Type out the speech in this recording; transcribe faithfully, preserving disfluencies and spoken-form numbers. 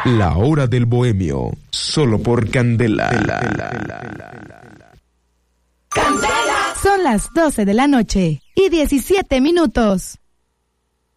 La hora del bohemio, solo por Candela. Candela. Son las doce de la noche y diecisiete minutos.